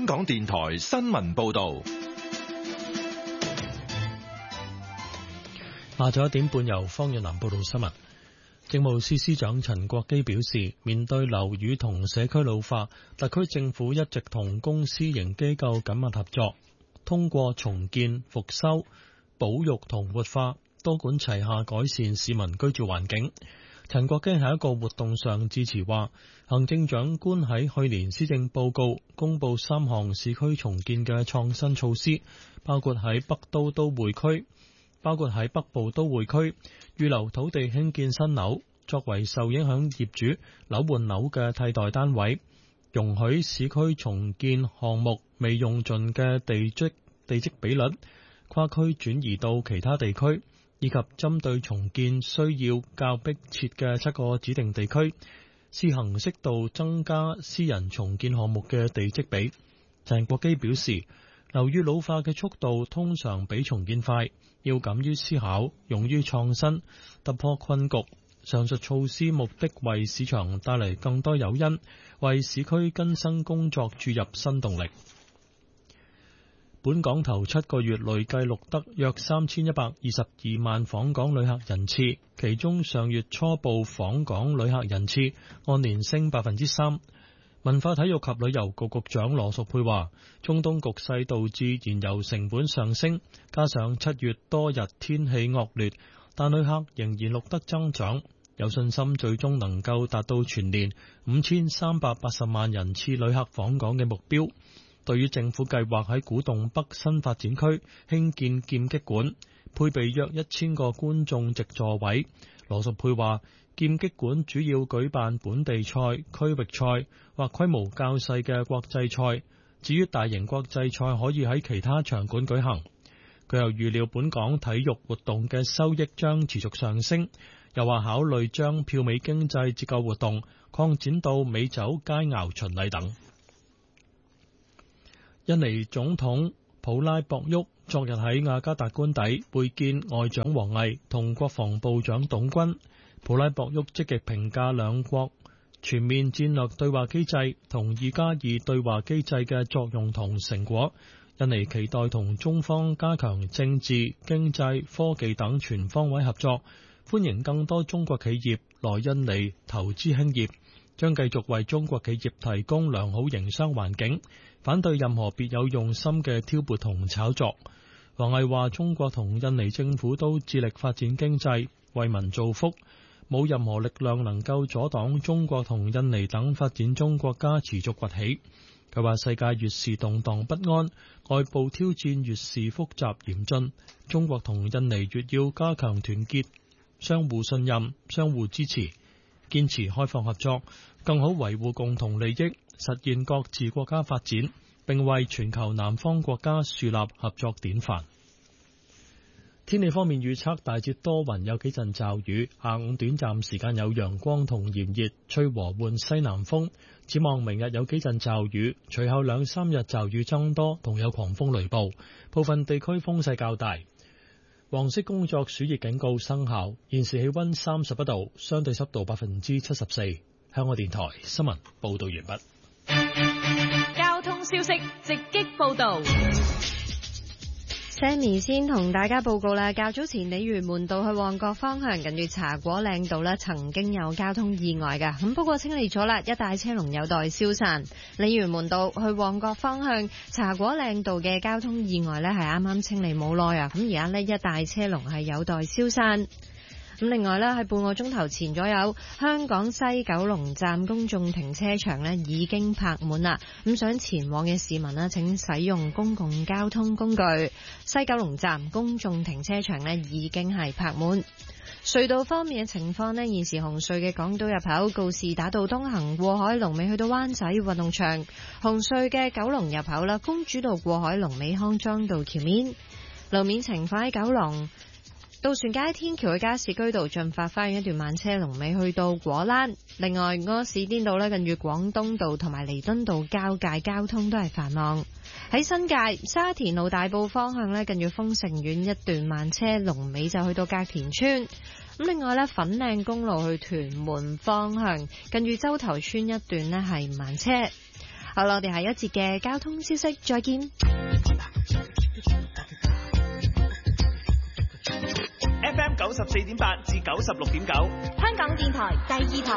香港電台新聞報道。 下晝1點半由方潤南報道新聞。政務司司長陳國基表示，面對樓宇同社區老化，特區政府一直同公私營機構緊密合作，通過重建、復修、保育同活化，多管齊下改善市民居住環境。陳國基喺一個活動上致辭話，行政長官喺去年施政報告公布3項市區重建嘅創新措施，包括喺北部都會區預留土地興建新樓，作為受影響業主樓換樓嘅替代單位，容許市區重建項目未用盡嘅地積比率跨區轉移到其他地區，以及針對重建需要較迫切嘅7個指定地區，試行適度增加私人重建項目嘅地積比。陳國基表示，樓宇老化嘅速度通常比重建快，要敢於思考，勇於創新，突破困局。上述措施目的為市場帶嚟更多誘因，為市區更新工作注入新動力。本港頭7個月累計錄得約3122萬訪港旅客人次，其中上月初步訪港旅客人次按年升 3%。文化體育及旅遊局局長羅淑佩話，中東局勢導致燃油成本上升，加上7月多日天氣惡劣，但旅客仍然錄得增長，有信心最終能夠達到全年5380萬人次旅客訪港嘅目標。對於政府計劃喺古洞北新發展區興建劍擊館，配備約1000個觀眾席座位，羅淑佩話，劍擊館主要舉辦本地賽、區域賽或規模較細嘅國際賽，至於大型國際賽可以喺其他場館舉行。佢又預料本港體育活動嘅收益將持續上升，又話考慮將票尾經濟折扣活動擴展到美酒佳肴巡禮等。印尼總統普拉博沃昨日喺雅加達官邸會見外長王毅同國防部長董軍。普拉博沃積極評價兩國全面戰略對話機制同2+2對話機制嘅作用同成果。印尼期待同中方加強政治、經濟、科技等全方位合作，歡迎更多中國企業來印尼投資興業，將繼續為中國企業提供良好營商環境，反對任何別有用心嘅挑撥同炒作。王毅話，中國同印尼政府都致力發展經濟，為民造福，冇任何力量能夠阻擋中國同印尼等發展中國家持續崛起。佢話，世界越是動盪不安，外部挑戰越是複雜嚴峻，中國同印尼越要加強團結，相互信任，相互支持，堅持開放合作，更好維護共同利益，實現各自國家發展，並為全球南方國家樹立合作典範。天氣方面預測，大致多雲，有幾陣驟雨，下午短暫時間有陽光同炎熱，吹和緩西南風。展望明日有幾陣驟雨，隨後2-3日驟雨增多，同有狂風雷暴，部分地區風勢較大。黃色工作暑熱警告生效。現時氣溫31度，相對濕度74%。香港電台新聞報道完畢。 交通消息直擊報道。 Sammy 先同大家報告啦，較早前鯉魚門道去旺角方向近住茶果嶺道呢曾經有交通意外㗎，咁不過清理咗啦，一帶車龍有待消散。鯉魚門道去旺角方向茶果嶺道嘅交通意外呢係啱啱清理冇耐啊，咁而家呢一帶車龍係有待消散。咁另外咧，喺半個鐘頭前左右，香港西九龍站公眾停車場呢已經泊滿啦。咁想前往嘅市民呢，請使用公共交通工具。西九龍站公眾停車場呢已經係泊滿。隧道方面嘅情況呢，現時紅隧嘅港島入口告士打道東行過海龍尾去到灣仔運動場，紅隧嘅九龍入口啦，公主道過海龍尾康莊道橋面。路面情況喺九龍渡船街天橋嘅加士居道進發花園一段慢車龍尾去到果欄。另外，柯士甸道近住廣東道同埋彌敦道交界交通都係繁忙。喺新界沙田路大埔方向近住豐盛苑一段慢車龍尾就去到隔田村。咁另外粉嶺公路去屯門方向近住洲頭村一段係慢車。 好啦，我哋下一節嘅交通消息再見。 FM 94.8至96.9， 香港電台第2台。